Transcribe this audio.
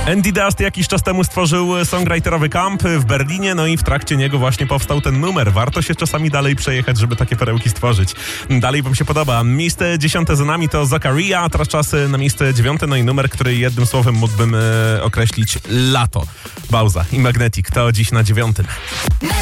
Andy Dust jakiś czas temu stworzył songwriterowy camp w Berlinie, no i w trakcie niego właśnie powstał ten numer. Warto się czasami dalej przejechać, żeby takie perełki stworzyć. Dalej wam się podoba. Miejsce 10 za nami to Zakaria, a teraz czas na miejsce 9, no i numer, który jednym słowem mógłbym określić lato. Bauza i Magnetic to dziś na 9.